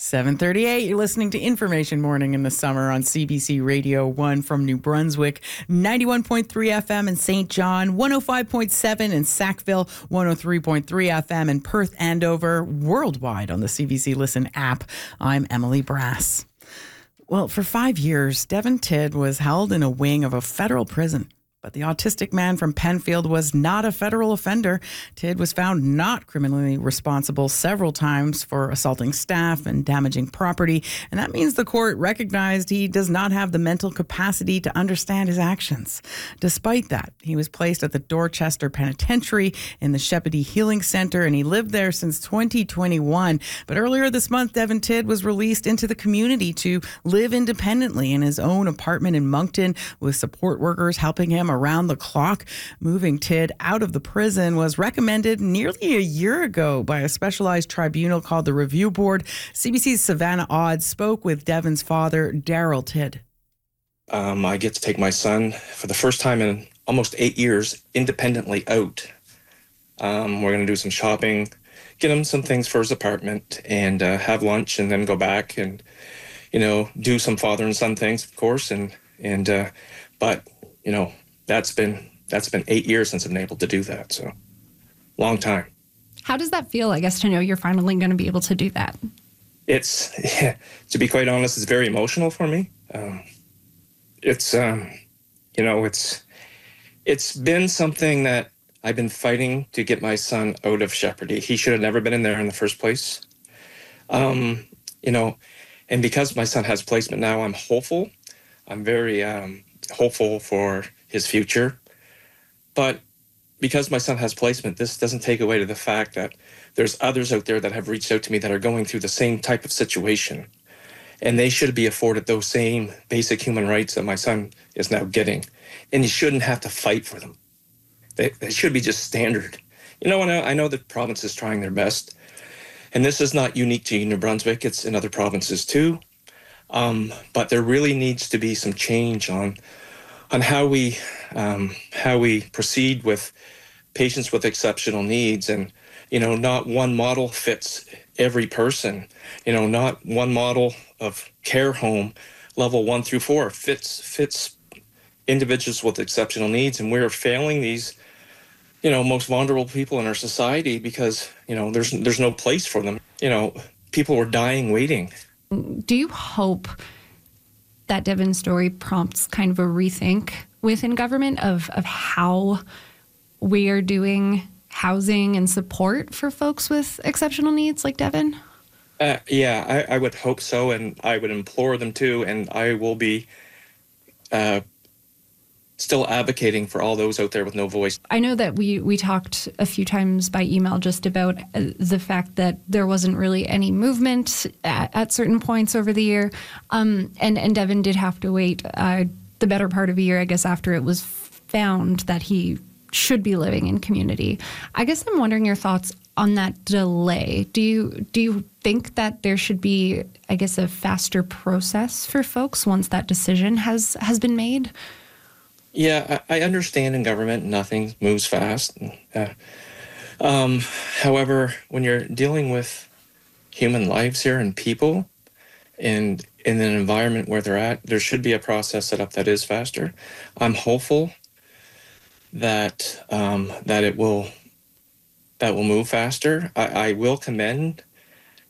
7:38, you're listening to Information Morning in the Summer on CBC Radio 1 from New Brunswick, 91.3 FM in St. John, 105.7 in Sackville, 103.3 FM in Perth, Andover, worldwide on the CBC Listen app. I'm Emily Brass. Well, for 5 years, Devin Tidd was held in a wing of a federal prison. But the autistic man from Penfield was not a federal offender. Tidd was found not criminally responsible several times for assaulting staff and damaging property. And that means the court recognized he does not have the mental capacity to understand his actions. Despite that, he was placed at the Dorchester Penitentiary in the Shepparton Healing Center, and he lived there since 2021. But earlier this month, Devin Tidd was released into the community to live independently in his own apartment in Moncton with support workers helping him around the clock. Moving Tidd out of the prison was recommended nearly a year ago by a specialized tribunal called the Review Board. CBC's Savannah Odd spoke with Devin's father, Daryl Tidd. I get to take my son for the first time in almost 8 years independently out. We're going to do some shopping, get him some things for his apartment, and have lunch, and then go back and, do some father and son things, of course. But that's been 8 years since I've been able to do that. So long time. How does that feel, I guess, to know you're finally going to be able to do that? It's, to be quite honest, it's very emotional for me. It's been something that I've been fighting to get my son out of Shepparton. He should have never been in there in the first place. And because my son has placement now, I'm hopeful. I'm very hopeful for his future. But because my son has placement, this doesn't take away to the fact that there's others out there that have reached out to me that are going through the same type of situation. And they should be afforded those same basic human rights that my son is now getting. And you shouldn't have to fight for them. They should be just standard. I know the province is trying their best. And this is not unique to New Brunswick. It's in other provinces too. But there really needs to be some change on how we proceed with patients with exceptional needs, and not one model fits every person. Not one model of care home level 1 through 4 fits individuals with exceptional needs, and we're failing these most vulnerable people in our society because there's no place for them. People were dying waiting. Do you hope that Devin's story prompts kind of a rethink within government of how we are doing housing and support for folks with exceptional needs like Devin? I would hope so, and I would implore them to, and I will be still advocating for all those out there with no voice. I know that we talked a few times by email just about the fact that there wasn't really any movement at certain points over the year. And Devin did have to wait the better part of a year, I guess, after it was found that he should be living in community. I guess I'm wondering your thoughts on that delay. Do you think that there should be, I guess, a faster process for folks once that decision has been made? Yeah, I understand in government nothing moves fast. However, when you're dealing with human lives here and people and in an environment where they're at, there should be a process set up that is faster. I'm hopeful that it will move faster. I will commend